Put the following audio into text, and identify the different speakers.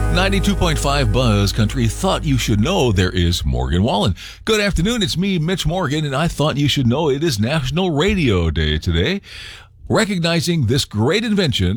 Speaker 1: 92.5 Buzz Country thought you should know there is Morgan Wallen. Good afternoon, it's me, Mitch Morgan, and I thought you should know it is National Radio Day today. Recognizing this great invention